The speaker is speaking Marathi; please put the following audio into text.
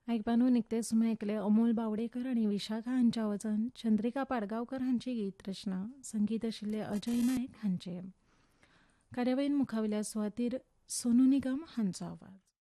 आयकपानू निकतेच तुमी ऐकले अमोल बावडेकर आणि विशाखा हांच्या आवाजान चंद्रिका पाडगांवकर हांची गीत रचना संगीत आशिल्ले अजय नायक हांचे कार्यावळीन मुखावेल्या सुवातेर सोनू निगम हांचो आवाज.